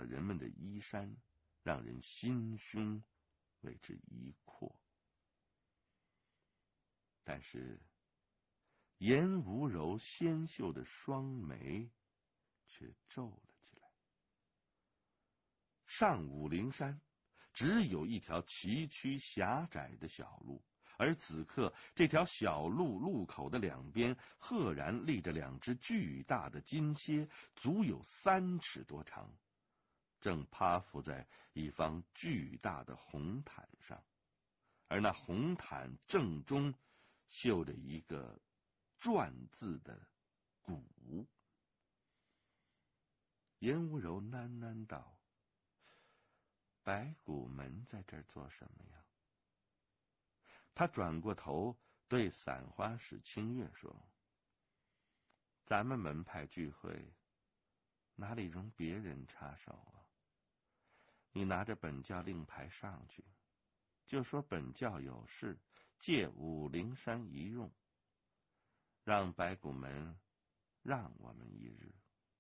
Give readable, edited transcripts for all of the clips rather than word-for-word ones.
人们的衣衫，让人心胸为之一阔。但是颜无柔纤秀的双眉却皱了起来。上武陵山只有一条崎岖狭窄的小路，而此刻这条小路路口的两边赫然立着两只巨大的金蝎，足有3尺多长，正趴伏在一方巨大的红毯上，而那红毯正中绣着一个篆字的鼓。颜无柔喃喃道：“白骨门在这儿做什么呀？”他转过头对散花使清月说：“咱们门派聚会，哪里容别人插手啊？你拿着本教令牌上去，就说本教有事，借武陵山一用，让白骨门让我们一日。”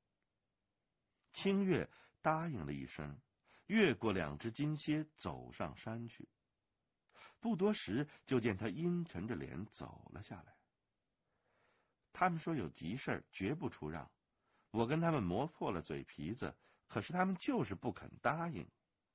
清月答应了一声，越过2只金蝎走上山去。不多时，就见他阴沉着脸走了下来。他们说有急事，绝不出让。我跟他们磨破了嘴皮子，可是他们就是不肯答应。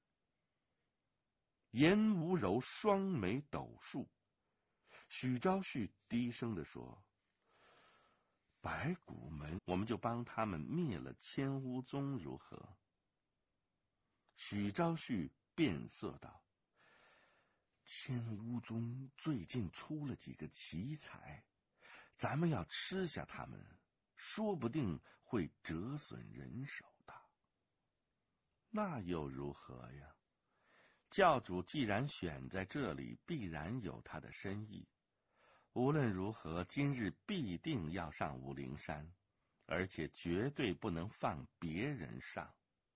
颜无柔双眉抖竖，许昭旭低声地说：“白骨门，我们就帮他们灭了千乌宗，如何？”许昭旭变色道：“千乌宗最近出了几个奇才，咱们要吃下他们，说不定会折损人手的。”“那又如何呀？教主既然选在这里，必然有他的深意。无论如何，今日必定要上武陵山，而且绝对不能放别人上。”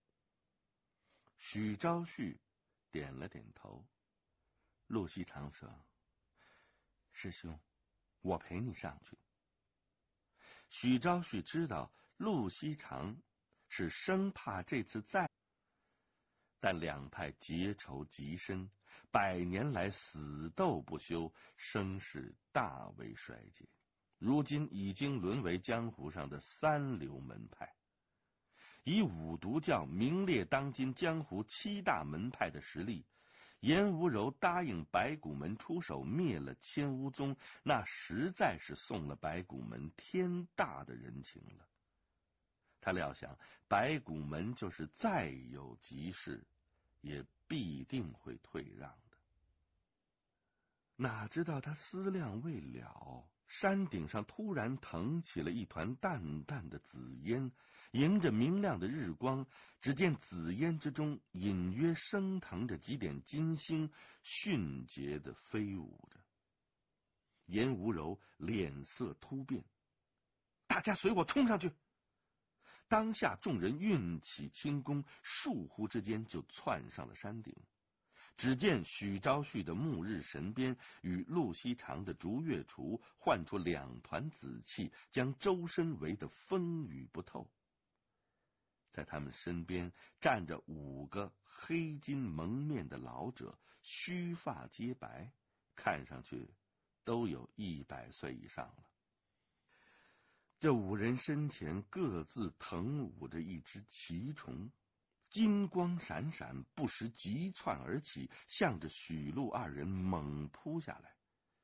许昭旭点了点头。陆西长说：“师兄，我陪你上去。”许昭旭知道陆西长是生怕这次再，但两派结仇极深，100年来死斗不休，声势大为衰竭，如今已经沦为江湖上的3流门派。以五毒教名列当今江湖7大门派的实力，颜无柔答应白骨门出手灭了千乌宗，那实在是送了白骨门天大的人情了。他料想白骨门就是再有急事，也必定会退让的。哪知道他思量未了，山顶上突然腾起了一团淡淡的紫烟，迎着明亮的日光，只见紫烟之中隐约升腾着几点金星，迅捷的飞舞着。颜无柔脸色突变：“大家随我冲上去！”当下众人运起轻功，倏忽之间就窜上了山顶。只见许昭旭的木日神鞭与陆西长的竹月杵唤出2团紫气，将周身围得风雨不透。在他们身边站着5个黑金蒙面的老者，须发皆白，看上去都有100岁以上了。这5人身前各自腾舞着一只奇虫，金光闪闪，不时急窜而起，向着许陆2人猛扑下来。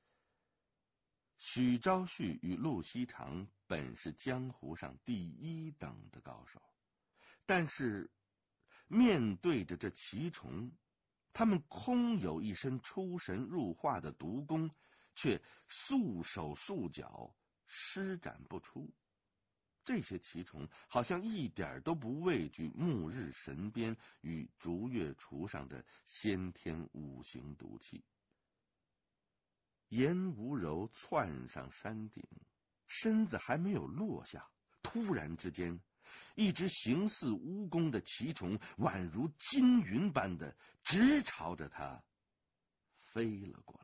许昭旭与陆西长本是江湖上第1等的高手，但是面对着这奇虫，他们空有一身出神入化的毒功，却束手束脚，施展不出。这些奇虫好像一点都不畏惧木日神鞭与竹月杵上的先天5行毒气。颜无柔窜上山顶，身子还没有落下，突然之间，一只形似蜈蚣的奇虫宛如金云般的直朝着他飞了过来。